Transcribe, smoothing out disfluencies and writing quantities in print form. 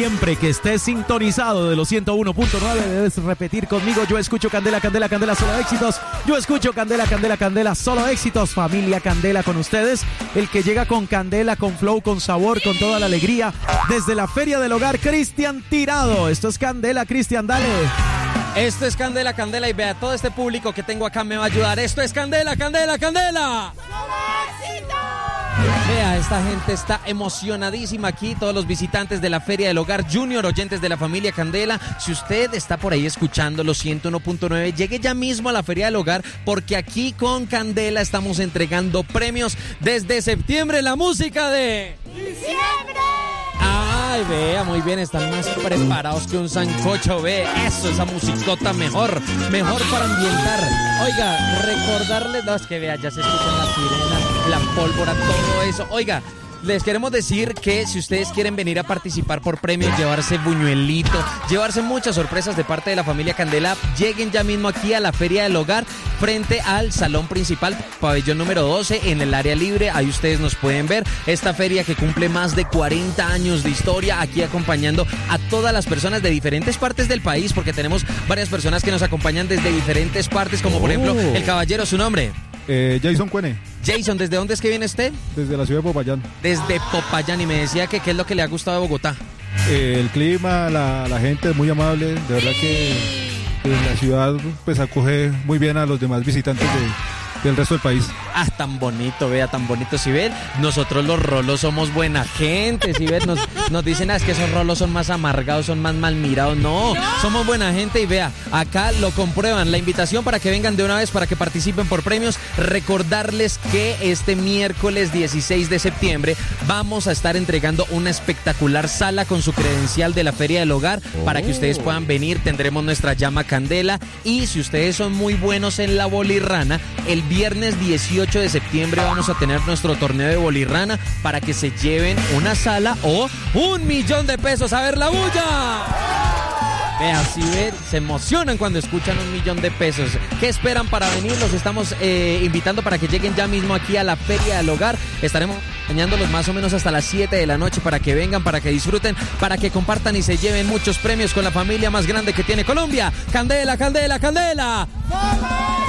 Siempre que estés sintonizado de los 101.9 debes repetir conmigo: yo escucho Candela, Candela, Candela, solo éxitos. Yo escucho Candela, Candela, Candela, solo éxitos. Familia Candela con ustedes, el que llega con candela, con flow, con sabor, con toda la alegría. Desde la Feria del Hogar, Cristian Tirado. Esto es Candela, Cristian, dale. Esto es Candela, Candela, y vea, todo este público que tengo acá me va a ayudar. Esto es Candela, Candela, Candela. ¡Solo éxito! Vea, esta gente está emocionadísima aquí, todos los visitantes de la Feria del Hogar Junior, oyentes de la familia Candela. Si usted está por ahí escuchando los 101.9, llegue ya mismo a la Feria del Hogar, porque aquí con Candela estamos entregando premios desde septiembre, la música de diciembre. Ay, vea, muy bien, están más preparados que un sancocho, ve, eso, esa musicota mejor para ambientar. Oiga, recordarles, no, es que vea, ya se escuchan las sirenas, la pólvora, todo eso. Oiga, les queremos decir que si ustedes quieren venir a participar por premios, llevarse buñuelito, llevarse muchas sorpresas de parte de la familia Candela, lleguen ya mismo aquí a la Feria del Hogar, frente al salón principal, pabellón número 12, en el área libre. Ahí ustedes nos pueden ver esta feria que cumple más de 40 años de historia, aquí acompañando a todas las personas de diferentes partes del país, porque tenemos varias personas que nos acompañan desde diferentes partes, como por ejemplo el caballero, ¿su nombre? Jason Cuene. Jason, ¿desde dónde es que viene usted? Desde la ciudad de Popayán. Desde Popayán, y me decía que qué es lo que le ha gustado de Bogotá. El clima, la gente es muy amable, de verdad que la ciudad pues acoge muy bien a los demás visitantes del resto del país. Ah, tan bonito, vea, tan bonito. Si ven, nosotros los rolos somos buena gente. Si ven, nos dicen, es que esos rolos son más amargados, son más mal mirados. No, somos buena gente, y vea, acá lo comprueban. La invitación para que vengan de una vez, para que participen por premios. Recordarles que este miércoles 16 de septiembre vamos a estar entregando una espectacular sala con su credencial de la Feria del Hogar, para que ustedes puedan venir. Tendremos nuestra llama Candela, y si ustedes son muy buenos en la bolirrana, el viernes 18 de septiembre vamos a tener nuestro torneo de bolirrana, para que se lleven una sala o $1.000.000 de pesos. A ver la bulla. Vean, si ven, se emocionan cuando escuchan $1.000.000 de pesos. ¿Qué esperan para venir? Los estamos invitando para que lleguen ya mismo aquí a la Feria del Hogar. Estaremos acompañándolos más o menos hasta las 7 de la noche, para que vengan, para que disfruten, para que compartan y se lleven muchos premios con la familia más grande que tiene Colombia. Candela, Candela, Candela.